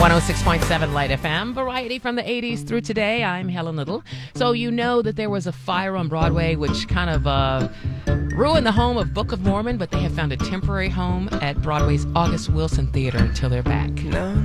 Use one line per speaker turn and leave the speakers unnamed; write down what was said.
106.7 Light FM, variety from the 80s through today. I'm Helen Little. So you know that there was a fire on Broadway which kind of ruined the home of Book of Mormon, but they have found a temporary home at Broadway's August Wilson Theater until they're back.